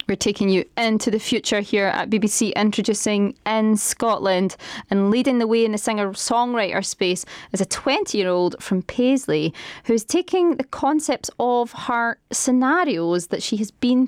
We're taking you into the future here at BBC, introducing In Scotland, and leading the way in the singer-songwriter space is a 20-year-old from Paisley who's taking the concepts of her scenarios that she has been